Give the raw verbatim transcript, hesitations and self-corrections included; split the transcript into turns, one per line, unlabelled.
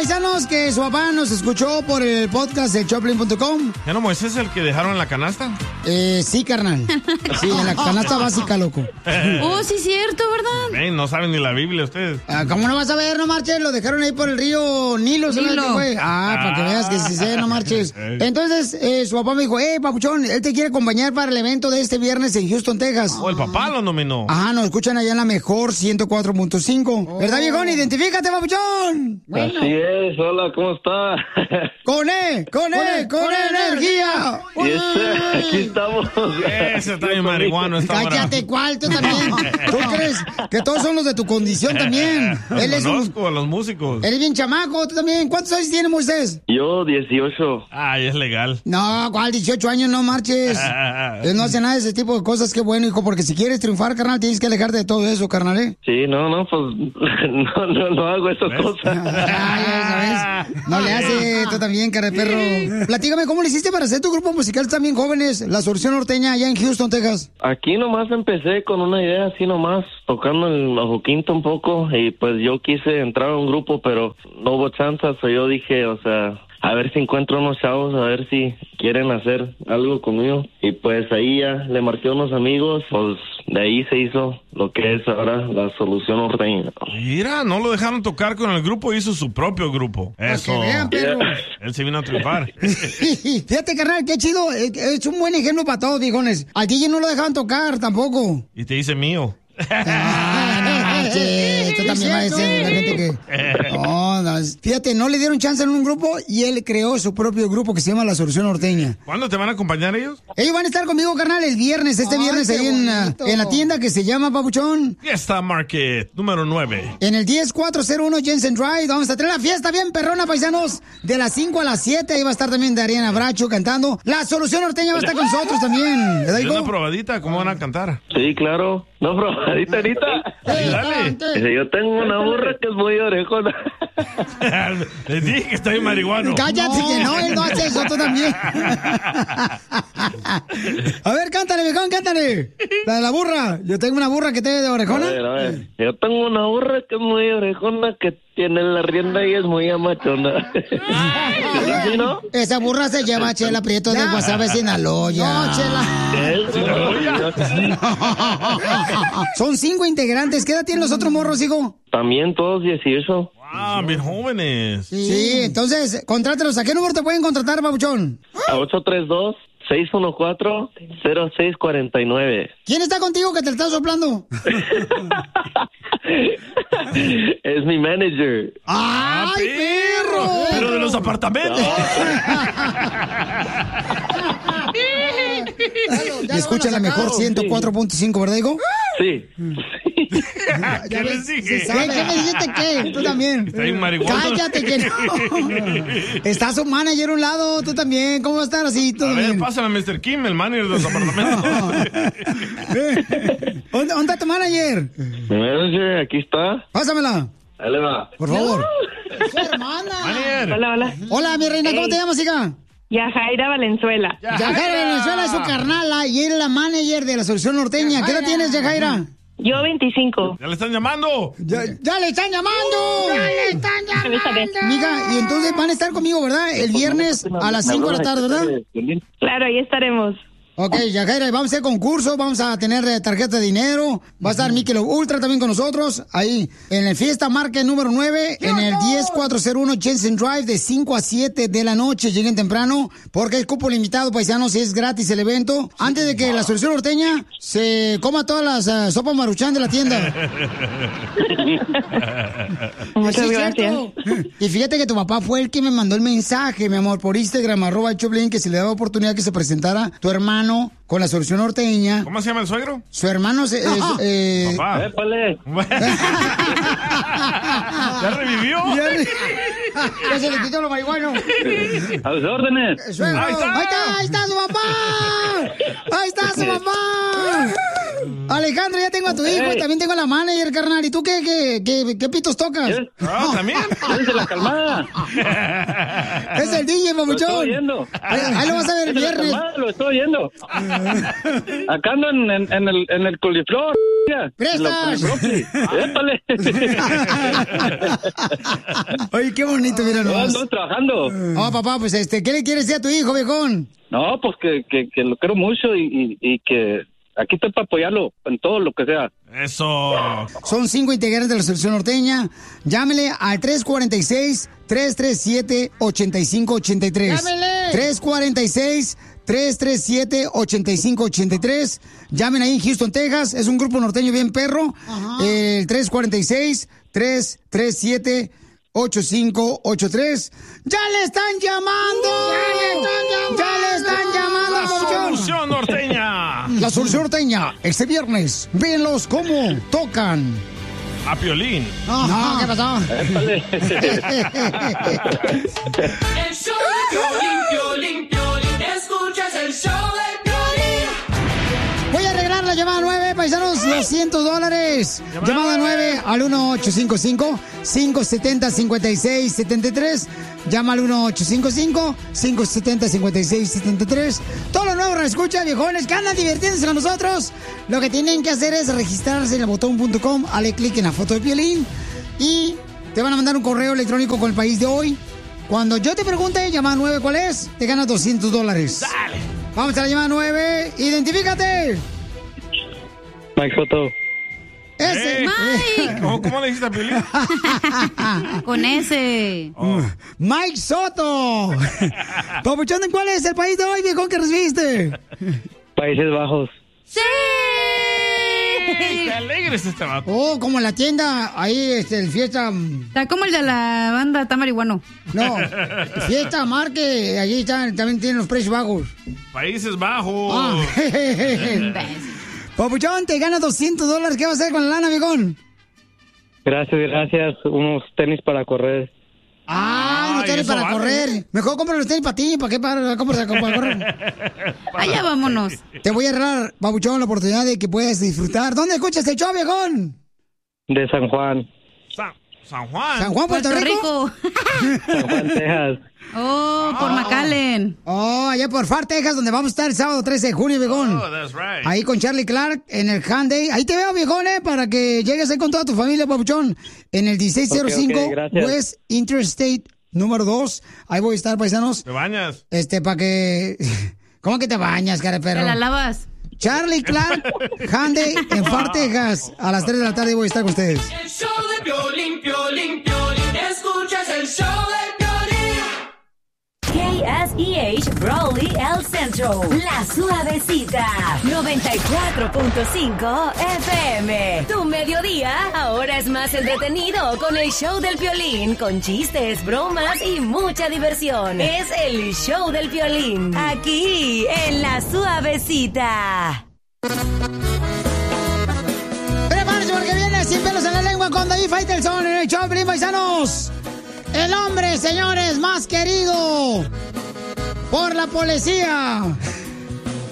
paisanos, que su papá nos escuchó por el podcast de Choplin punto com.
¿Ya no Moisés es el que dejaron en la canasta?
Eh, sí, carnal. Sí, en la canasta básica, loco.
Oh, sí, cierto, ¿verdad?
Hey, no saben ni la Biblia ustedes.
Ah, ¿cómo no vas a ver? No marches, lo dejaron ahí por el río Nilo. ¿Sabes
Nilo.
qué fue? Ah, para que veas que sí sé, no marches. Entonces, eh, su papá me dijo, eh, papuchón, él te quiere acompañar para el evento de este viernes en Houston, Texas.
O el papá lo nominó.
Ajá, nos escuchan allá en la mejor ciento cuatro punto cinco. ¿Verdad, viejón? Identifícate, papuchón.
Bueno. Así es, hola, ¿cómo está?
Con E, con E, con, con energía.
Y ese, aquí estamos.
Ese está bien marihuano. Esta
Cállate,
hora.
¿cuál? Tú también. ¿Tú crees que todos son los de tu condición también? Él es
Conozco
un...
a los músicos.
Él es bien chamaco, tú también. ¿Cuántos años tiene Moisés?
Yo, dieciocho.
Ay, es legal.
No, ¿cuál? dieciocho años, no marches. Él no hace nada de ese tipo de cosas. Qué bueno, hijo, porque si quieres triunfar, carnal, tienes que alejarte de todo eso, carnal, ¿eh?
Sí, no, no, pues no, no, no hago esas cosas.
Ay, ya sabes. No le hace, tú también, cara de perro. Platícame, ¿cómo le hiciste para hacer tu grupo musical también jóvenes? La Solución Norteña, allá en Houston, Texas.
Aquí nomás empecé con una idea así nomás, tocando el bajo quinto un poco, y pues yo quise entrar a un grupo, pero no hubo chance, so yo dije, o sea, a ver si encuentro unos chavos, a ver si quieren hacer algo conmigo. Y pues ahí ya le marqué a unos amigos, pues de ahí se hizo lo que es ahora la Solución Norteña.
Mira, no lo dejaron tocar con el grupo, hizo su propio grupo. Eso.
Vean, perro.
Él se vino a triunfar.
Fíjate, carnal, qué chido. Es un buen ejemplo para todos, viejones. A D J no lo dejaban tocar tampoco.
Y te dice mío.
Ah, no, sí, tú también vas a decir la gente que... No, no, fíjate, no le dieron chance en un grupo y él creó su propio grupo que se llama La Solución Norteña.
¿Cuándo te van a acompañar ellos?
Ellos van a estar conmigo, carnal, el viernes, este
Ay,
viernes
qué
ahí en, uh, en la tienda que se llama, papuchón.
Fiesta Market, número nueve.
En el diez cuatro cero uno Jensen Drive. Vamos a tener la fiesta bien perrona, paisanos. De las cinco a las siete. Ahí va a estar también Dariana Bracho cantando. La Solución Norteña va a estar con nosotros también. ¿Verdad,
¿Y
hijo?
una probadita? ¿Cómo van a cantar?
Sí, claro. No, probadita ahorita.
Sí, dale.
Dice, yo tengo una burra que es muy orejona.
Les dije que está bien marihuano.
Cállate, no. que no, él no hace eso, tú también. A ver, cántale, viejón, cántale. La de la burra. Yo tengo una burra que te de orejona.
A ver, a ver. Yo tengo una burra que es muy orejona, que tiene la rienda y es muy amachona. ¿Sí, no?
Esa burra se llama Chela Prieto de Guasave, Sinaloa. No, Chela. Son cinco integrantes. ¿Qué edad tienen los otros morros, hijo?
También todos dieciocho.
Ah, bien jóvenes.
Sí, sí, entonces, contrátelos. ¿A qué número te pueden contratar, babuchón?
A ocho tres dos, seis uno cuatro, cero seis cuatro nueve.
¿Quién está contigo que te está soplando?
Es mi manager.
¡Ay, perro!
Pero de los apartamentos.
Y escucha la mejor ciento cuatro punto cinco, ¿verdad, hijo?
Sí.
¿Qué les dije?
¿Qué, ¿Qué me dijiste qué? Tú también.
Está bien marihuana.
Cállate que no. Está su manager a un lado, tú también. ¿Cómo va a estar así? Tú
A ver,
también.
pásame a mister Kim, el manager de los apartamentos.
¿Dónde, ¿Dónde está tu manager?
Mi manager, aquí está.
Pásamela,
Ahí le va.
por favor.
Su hermana.
Manager.
Hola, hola.
Hola, mi reina, ¿cómo te llamas, hija?
Yajaira Valenzuela.
Yajaira Venezuela es su carnala y es la manager de la Solución Norteña. ¿Qué edad tienes, Yajaira?
Yo veinticinco.
Ya le están llamando.
Ya, ya le están llamando.
¡Ya le están llamando!
Mija, y entonces van a estar conmigo, ¿verdad? El viernes a las cinco de la tarde, ¿verdad?
Claro, ahí estaremos.
Ok, Yajaira, vamos a hacer concurso, vamos a tener eh, tarjeta de dinero, va a estar Michelob Ultra también con nosotros, ahí en el Fiesta Market número nueve, en el diez cuatro cero uno Jensen Drive, de cinco a siete de la noche, lleguen temprano, porque es cupo limitado, paisanos, y es gratis el evento, antes de que la Solución Norteña se coma todas las uh, sopas Maruchan de la tienda.
Muchas
Sí,
gracias.
cierto. Y fíjate que tu papá fue el que me mandó el mensaje, mi amor, por Instagram, arroba el Choplin, que se le daba oportunidad que se presentara tu hermano con la Solución Norteña.
¿Cómo se llama el suegro?
Su hermano se, es, eh,
Papá.
Épale.
¿Ya revivió?
ya, re- ya se le quitó lo marihuano.
A sus órdenes.
Suegro,
Ahí está.
ahí está, ahí está su papá. Ahí está su papá. Alejandro, ya tengo a tu hijo,
Hey.
también tengo a la manager, carnal. ¿Y tú qué, qué, qué, qué pitos tocas?
¿Eh?
Ah, también.
Déjense la calmada.
Es el D J,
Lo estoy
papuchón.
oyendo.
Ahí, ahí lo vas a ver el
Déjense la
viernes.
calmada, lo estoy oyendo. Acá ando en, en, en el, en el coliflor. mira.
¡Prestas!
Lo- brócoli. Épale.
Oye, qué bonito, mira
No,
nomás.
ando trabajando.
Oh, papá, pues este, ¿qué le quieres decir a tu hijo, viejón?
No, pues que, que, que lo quiero mucho y, y, y que aquí estoy para apoyarlo en todo lo que sea.
Eso.
Son cinco integrantes de la selección norteña. Llámele al tres cuatro seis, tres tres siete, ocho cinco ocho tres.
¡Llámele!
tres cuatro seis, tres tres siete, ocho cinco ocho tres. Llamen ahí en Houston, Texas. Es un grupo norteño bien perro.
Ajá.
El tres cuatro seis, tres tres siete, ocho cinco ocho tres. ¡Ya le están llamando!
¡Ya le están llamando!
¡Ya le están llamando,
La
papuchón!
solución norteña.
La solución norteña, este viernes. Véanlos cómo tocan.
A Piolín.
No, ¿qué pasó?
Épale.
El show de Piolín, Piolín, Piolín. Escuchas el show de Piolín.
Voy a arreglar la llamada nueve, paisanos, doscientos dólares. Llamada nueve al uno ocho cinco cinco, cinco siete cero, cinco seis siete tres. Llama al uno ocho cinco cinco, cinco siete cero, cinco seis siete tres. Todos los nuevos escucha, viejones, que andan divirtiéndose con nosotros. Lo que tienen que hacer es registrarse en el botón punto com, dale clic en la foto de Piolín y te van a mandar un correo electrónico con el país de hoy. Cuando yo te pregunte, llamada nueve, ¿cuál es? Te ganas doscientos dólares.
Dale.
Vamos a la llamada nueve. ¡Identifícate!
Mike Soto.
Ese.
Eh.
Mike.
¿Cómo, cómo le dijiste a Piolín?
Con ese.
Oh.
Mike Soto. Papuchón, ¿cuál es el país de hoy, viejón, que recibiste?
Países Bajos.
¡Sí!
¡Qué alegre es este vato!
Oh, como en la tienda, ahí, este, el fiesta...
Está como el de la banda Está Marihuano.
No, fiesta Marque, allí están, también tienen los precios bajos.
Países Bajos.
Ah. Papuchón, te ganas doscientos dólares, ¿qué vas a hacer con la lana, viejón?
Gracias, gracias. Unos tenis para correr.
Ah, no
Ay,
tienes
eso
para
vale.
correr. Mejor compra los tenis para ti, ¿para qué para, compras para correr?
Allá vámonos.
Te voy a dar, Papuchón, la oportunidad de que puedas disfrutar. ¿Dónde escuchas el show, viejón?
De San Juan.
San, San Juan.
¿San Juan, Puerto,
Puerto
Rico?
Rico.
San Juan, Texas.
Oh, por McAllen.
Oh, allá por Far, Texas, donde vamos a estar el sábado trece de junio, viejón.
Oh, that's right.
Ahí con Charlie Clark en el Hyundai. Ahí te veo, viejón, eh, para que llegues ahí con toda tu familia, papuchón. En el dieciséis cero cinco
Ok, ok, gracias.
West Interstate número dos. Ahí voy a estar, paisanos.
¿Te bañas?
Este, para que... ¿Cómo que te bañas, cara de
Te
perro?
la lavas.
Charlie Clark, Hyundai en Far, Texas. A las tres de la tarde voy a estar con ustedes.
El show de Piolín, Piolín, Piolín. Escuchas el show de Piolín.
K S E H Brawley El Centro, La Suavecita, noventa y cuatro punto cinco F M. Tu mediodía ahora es más entretenido con el show del Piolín, con chistes, bromas y mucha diversión. Es el show del Piolín, aquí en La Suavecita.
Prepárense porque viene Sin Pelos en la Lengua con David Faitelson en el show, Piolín, paisanos. El hombre, señores, más querido por la policía.